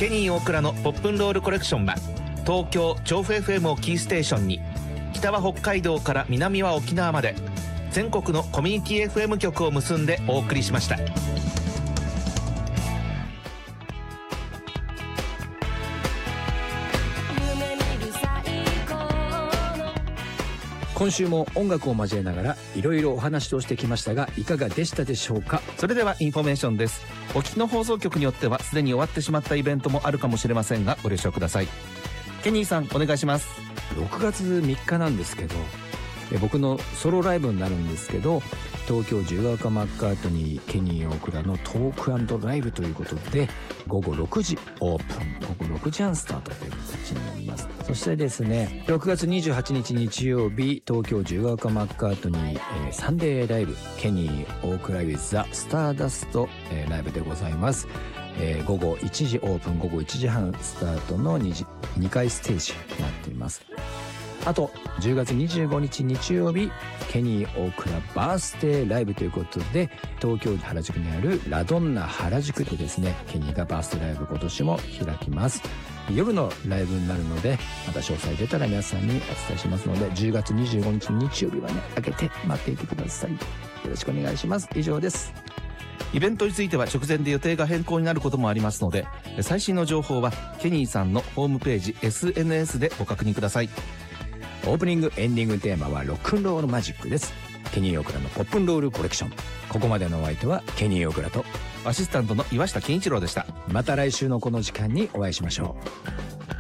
ケニー大倉のポップンロールコレクションは東京調布 FM をキーステーションに北は北海道から南は沖縄まで全国のコミュニティ FM 局を結んでお送りしました。 今週も音楽を交えながらいろいろお話をしてきましたが、いかがでしたでしょうか。 それではインフォメーションです。お聞きの放送局によってはすでに終わってしまったイベントもあるかもしれませんが、ご了承ください。ケニーさん、お願いします。 6月3日なんですけど、僕のソロライブになるんですけど、東京自由が丘マッカートニーケニー大倉のトーク&ライブということで、午後6時オープン、午後6時半スタートという形になります。そしてですね、6月28日日曜日、東京自由が丘マッカートニー、サンデーライブケニー大倉 with the スターダスト、ライブでございます。午後1時オープン、午後1時半スタートの 2回ステージになっています。あと10月25日日曜日、ケニー大倉バースデーライブということで、東京原宿にあるラドンナ原宿でですね、ケニーがバースデーライブ今年も開きます。夜のライブになるので、また詳細出たら皆さんにお伝えしますので、10月25日日曜日はね、開けて待っていてください。よろしくお願いします。以上です。 イベントについては直前で予定が変更になることもありますので、最新の情報はケニーさんのホームページ SNS でご確認ください。 オープニングエンディングテーマはロックンロールマジックです。ケニー大倉のポップンロールコレクション。ここまでのお相手はケニー大倉とアシスタントの岩下健一郎でした。 また来週のこの時間にお会いしましょう。